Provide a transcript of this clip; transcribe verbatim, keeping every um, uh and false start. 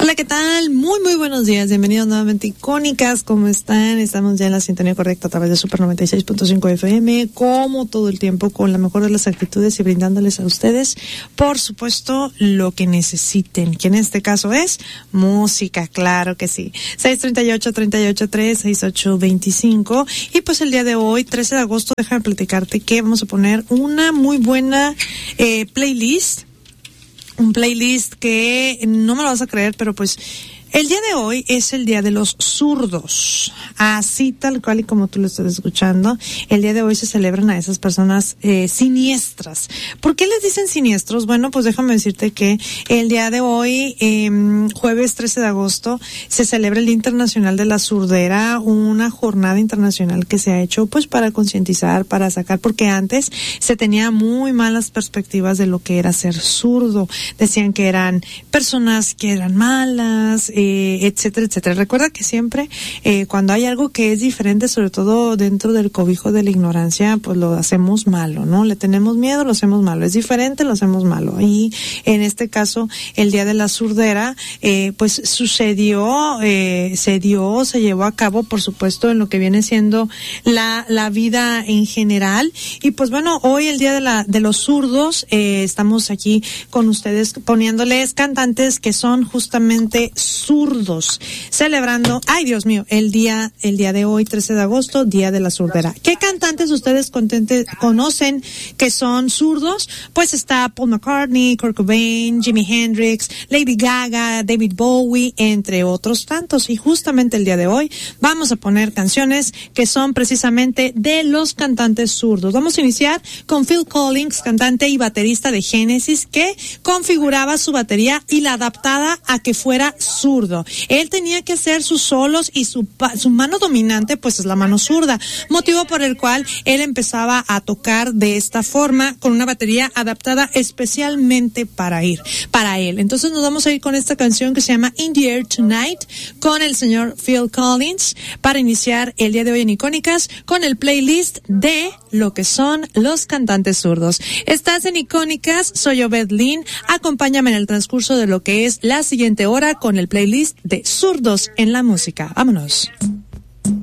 Hola, ¿qué tal? Muy, muy buenos días. Bienvenidos nuevamente, Icónicas. ¿Cómo están? Estamos ya en la sintonía correcta a través de Super noventa y seis punto cinco F M, como todo el tiempo, con la mejor de las actitudes y brindándoles a ustedes, por supuesto, lo que necesiten, que en este caso es música, claro que sí. seis treinta y ocho, treinta y ocho, tres, sesenta y ocho veinticinco. Y pues el día de hoy, trece de agosto, déjame platicarte que vamos a poner una muy buena eh, playlist. Un playlist que no me lo vas a creer, pero pues el día de hoy es el día de los zurdos. Así tal cual y como tú lo estás escuchando, el día de hoy se celebran a esas personas eh, siniestras. ¿Por qué les dicen siniestros? Bueno, pues déjame decirte que el día de hoy, eh, jueves trece de agosto, se celebra el Día Internacional de la Surdera, una jornada internacional que se ha hecho pues para concientizar, para sacar, porque antes se tenía muy malas perspectivas de lo que era ser zurdo. Decían que eran personas que eran malas, eh, etcétera, etcétera. Recuerda que siempre eh, cuando hay algo que es diferente, sobre todo dentro del cobijo de la ignorancia, pues lo hacemos malo, ¿no? Le tenemos miedo, lo hacemos malo. Es diferente, lo hacemos malo. Y en este caso, el Día de la Surdera, eh, pues sucedió, eh, se dio, se llevó a cabo, por supuesto, en lo que viene siendo la, la vida en general. Y pues bueno, hoy el Día de la, de los Zurdos, eh, estamos aquí con ustedes poniéndoles cantantes que son justamente zurdos, celebrando, ay Dios mío, el día, el día de hoy, trece de agosto, Día de la Surdera. ¿Qué cantantes ustedes contente, conocen que son zurdos? Pues está Paul McCartney, Kurt Cobain, Jimi Hendrix, Lady Gaga, David Bowie, entre otros tantos. Y justamente el día de hoy vamos a poner canciones que son precisamente de los cantantes zurdos. Vamos a iniciar con Phil Collins, cantante y baterista de Genesis, que configuraba su batería y la adaptaba a que fuera zurdo. Él tenía que hacer sus solos y su, su mano dominante pues es la mano zurda, motivo por el cual él empezaba a tocar de esta forma con una batería adaptada especialmente para ir, para él. Entonces nos vamos a ir con esta canción que se llama In the Air Tonight con el señor Phil Collins para iniciar el día de hoy en Icónicas con el playlist de lo que son los cantantes zurdos. Estás en Icónicas, soy Obed Lin, acompáñame en el transcurso de lo que es la siguiente hora con el playlist de zurdos en la música. Vámonos.